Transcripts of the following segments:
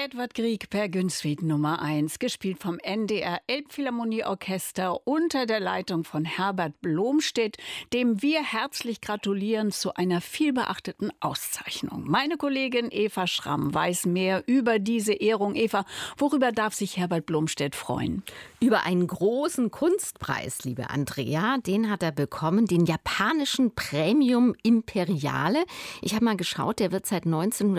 Edvard Grieg per Günstwit Nummer 1, gespielt vom NDR Elbphilharmonieorchester unter der Leitung von Herbert Blomstedt, dem wir herzlich gratulieren zu einer vielbeachteten Auszeichnung. Meine Kollegin Eva Schramm weiß mehr über diese Ehrung. Eva, worüber darf sich Herbert Blomstedt freuen? Über einen großen Kunstpreis, liebe Andrea. Den hat er bekommen, den japanischen Premium Imperiale. Ich habe mal geschaut, der wird seit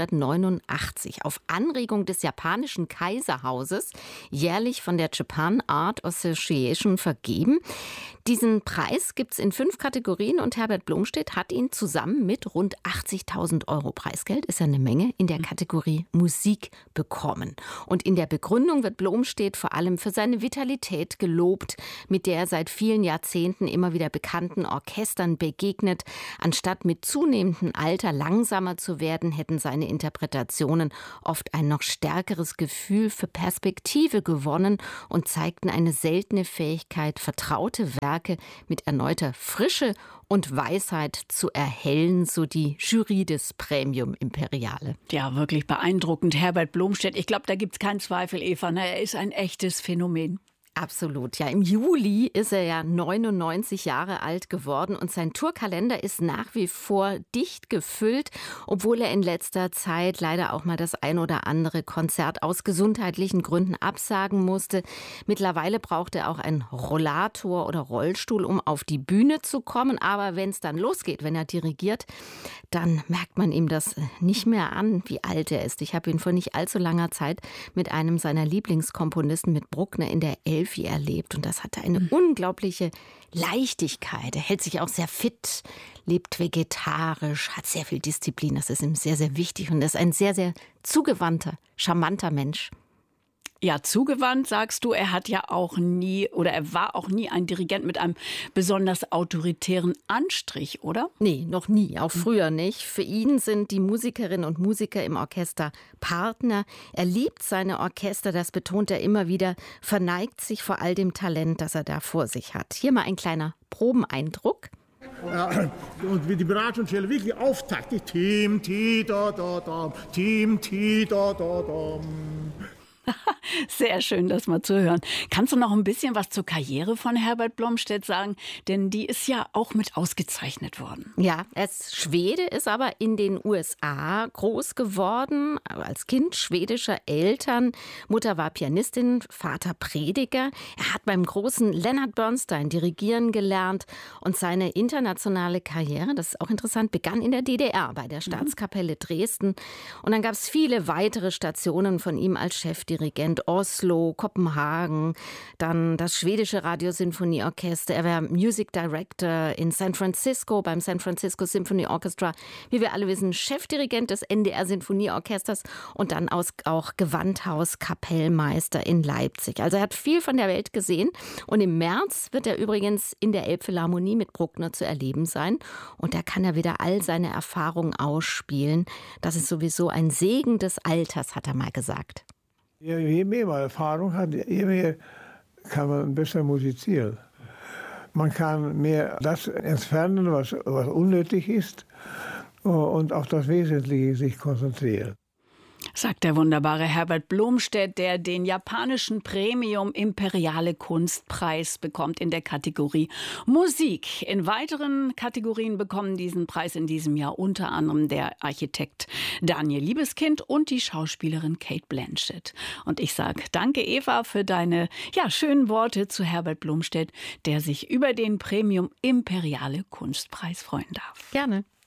1989 auf Anregung des japanischen Kaiserhauses jährlich von der Japan Art Association vergeben. Diesen Preis gibt es in 5 Kategorien und Herbert Blomstedt hat ihn zusammen mit rund 80.000 Euro Preisgeld, ist ja eine Menge, in der Kategorie Musik bekommen. Und in der Begründung wird Blomstedt vor allem für seine Vitalität gelobt, mit der er seit vielen Jahrzehnten immer wieder bekannten Orchestern begegnet. Anstatt mit zunehmendem Alter langsamer zu werden, hätten seine Interpretationen oft ein noch stärkeres Gefühl für Perspektive gewonnen und zeigten eine seltene Fähigkeit, vertraute Werke mit erneuter Frische und Weisheit zu erhellen, so die Jury des Premium Imperiale. Ja, wirklich beeindruckend. Herbert Blomstedt, ich glaube, da gibt es keinen Zweifel, Eva. Er ist ein echtes Phänomen. Absolut, ja. Im Juli ist er ja 99 Jahre alt geworden und sein Tourkalender ist nach wie vor dicht gefüllt, obwohl er in letzter Zeit leider auch mal das ein oder andere Konzert aus gesundheitlichen Gründen absagen musste. Mittlerweile braucht er auch einen Rollator oder Rollstuhl, um auf die Bühne zu kommen. Aber wenn es dann losgeht, wenn er dirigiert, dann merkt man ihm das nicht mehr an, wie alt er ist. Ich habe ihn vor nicht allzu langer Zeit mit einem seiner Lieblingskomponisten, mit Bruckner, in der Elfi erlebt. Und das hatte eine unglaubliche Leichtigkeit. Er hält sich auch sehr fit, lebt vegetarisch, hat sehr viel Disziplin. Das ist ihm sehr, sehr wichtig. Und er ist ein sehr, sehr zugewandter, charmanter Mensch. Ja, zugewandt, sagst du, er hat ja auch nie oder er war auch nie ein Dirigent mit einem besonders autoritären Anstrich, oder? Nee, noch nie, auch früher nicht. Für ihn sind die Musikerinnen und Musiker im Orchester Partner. Er liebt seine Orchester, das betont er immer wieder, verneigt sich vor all dem Talent, das er da vor sich hat. Hier mal ein kleiner Probeneindruck. Und wie die Bratschenstelle wirklich auftaktet. Tim, ti, da, da, da, tim, ti, da, da, da. Sehr schön, das mal zu hören. Kannst du noch ein bisschen was zur Karriere von Herbert Blomstedt sagen? Denn die ist ja auch mit ausgezeichnet worden. Ja, er ist Schwede, ist aber in den USA groß geworden, als Kind schwedischer Eltern. Mutter war Pianistin, Vater Prediger. Er hat beim großen Leonard Bernstein dirigieren gelernt und seine internationale Karriere, das ist auch interessant, begann in der DDR bei der Staatskapelle Dresden. Und dann gab es viele weitere Stationen von ihm als Chefdirigent. Oslo, Kopenhagen, dann das schwedische Radiosinfonieorchester. Er war Music Director in San Francisco beim San Francisco Symphony Orchestra. Wie wir alle wissen, Chefdirigent des NDR Sinfonieorchesters und dann auch Gewandhauskapellmeister in Leipzig. Also er hat viel von der Welt gesehen und im März wird er übrigens in der Elbphilharmonie mit Bruckner zu erleben sein und da kann er wieder all seine Erfahrungen ausspielen. Das ist sowieso ein Segen des Alters, hat er mal gesagt. Je mehr man Erfahrung hat, je mehr kann man besser musizieren. Man kann mehr das entfernen, was unnötig ist, und auf das Wesentliche sich konzentrieren. Sagt der wunderbare Herbert Blomstedt, der den japanischen Premium Imperiale Kunstpreis bekommt in der Kategorie Musik. In weiteren Kategorien bekommen diesen Preis in diesem Jahr unter anderem der Architekt Daniel Liebeskind und die Schauspielerin Cate Blanchett. Und ich sage danke, Eva, für deine schönen Worte zu Herbert Blomstedt, der sich über den Premium Imperiale Kunstpreis freuen darf. Gerne.